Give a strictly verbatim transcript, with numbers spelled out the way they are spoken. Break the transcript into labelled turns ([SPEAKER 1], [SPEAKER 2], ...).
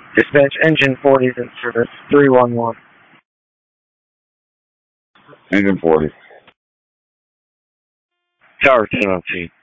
[SPEAKER 1] Dispatch, engine forty is in service. three one one.
[SPEAKER 2] Engine forty.
[SPEAKER 1] Tower ten on T.